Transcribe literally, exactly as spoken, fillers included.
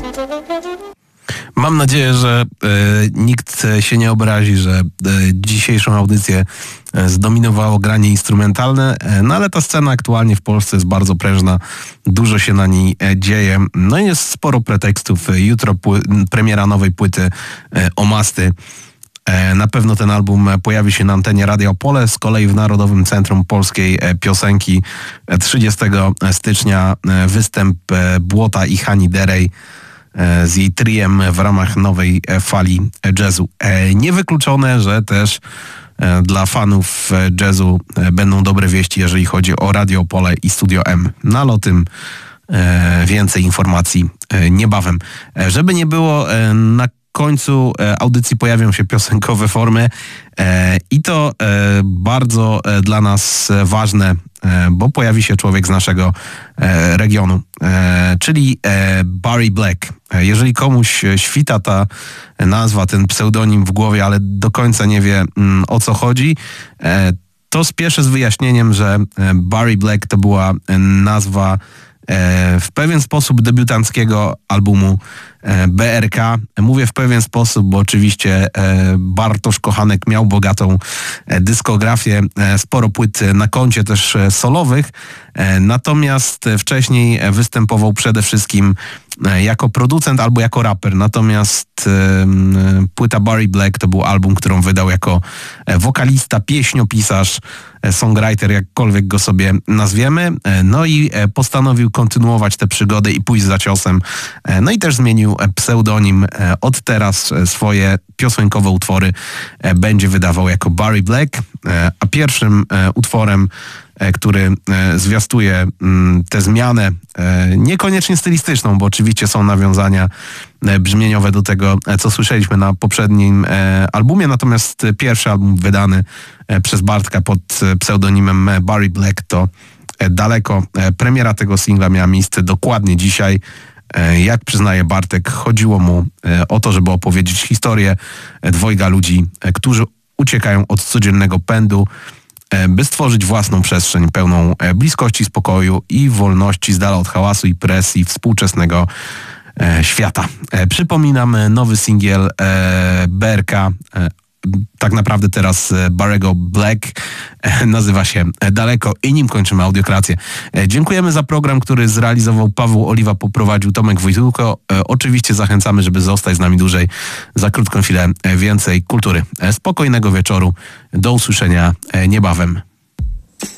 Mam nadzieję, że e, nikt się nie obrazi, że e, dzisiejszą audycję e, zdominowało granie instrumentalne, e, no ale ta scena aktualnie w Polsce jest bardzo prężna, dużo się na niej e, dzieje, no i jest sporo pretekstów. Jutro pły- premiera nowej płyty e, Omasty. E, na pewno ten album pojawi się na antenie Radia Opole, z kolei w Narodowym Centrum Polskiej Piosenki trzydziestego stycznia e, występ e, Błota i Hani Derej z jej triem w ramach nowej fali jazzu. Niewykluczone, że też dla fanów jazzu będą dobre wieści, jeżeli chodzi o Radio Opole i Studio M. No ale o tym więcej informacji niebawem. Żeby nie było, na końcu audycji pojawią się piosenkowe formy i to bardzo dla nas ważne, bo pojawi się człowiek z naszego regionu, czyli Barry Black. Jeżeli komuś świta ta nazwa, ten pseudonim w głowie, ale do końca nie wie, o co chodzi, to spieszę z wyjaśnieniem, że Barry Black to była nazwa w pewien sposób debiutanckiego albumu B R K. Mówię w pewien sposób, bo oczywiście Bartosz Kochanek miał bogatą dyskografię, sporo płyt na koncie też solowych, natomiast wcześniej występował przede wszystkim jako producent albo jako raper, natomiast płyta Barry Black to był album, którą wydał jako wokalista, pieśniopisarz, songwriter, jakkolwiek go sobie nazwiemy, no i postanowił kontynuować tę przygodę i pójść za ciosem, no i też zmienił pseudonim. Od teraz swoje piosenkowe utwory będzie wydawał jako Barry Black, a pierwszym utworem, który zwiastuje tę zmianę, niekoniecznie stylistyczną, bo oczywiście są nawiązania brzmieniowe do tego, co słyszeliśmy na poprzednim albumie, natomiast pierwszy album wydany przez Bartka pod pseudonimem Barry Black to Daleko. Premiera tego singla miała miejsce dokładnie dzisiaj. Jak przyznaje Bartek, chodziło mu o to, żeby opowiedzieć historię dwojga ludzi, którzy uciekają od codziennego pędu, by stworzyć własną przestrzeń pełną bliskości, spokoju i wolności, z dala od hałasu i presji współczesnego świata. Przypominam, nowy singiel B R K, tak naprawdę teraz Barry'ego Black, nazywa się Daleko i nim kończymy audiokrację. Dziękujemy za program, który zrealizował Paweł Oliwa, poprowadził Tomek Wojtulko. Oczywiście zachęcamy, żeby zostać z nami dłużej. Za krótką chwilę więcej kultury. Spokojnego wieczoru. Do usłyszenia niebawem.